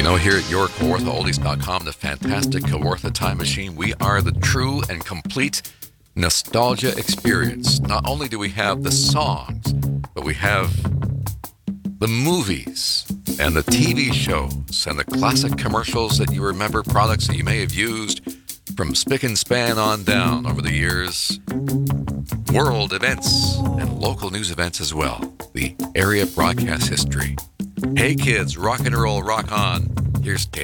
Here at your KawarthaOldies.com, the fantastic Kawartha Time Machine, we are the true and complete nostalgia experience. Not only do we have the songs, but we have the movies and the TV shows and the classic commercials that you remember, products that you may have used from spick and span on down over the years, world events and local news events as well, the area broadcast history. Hey kids, rock and roll, rock on. Here's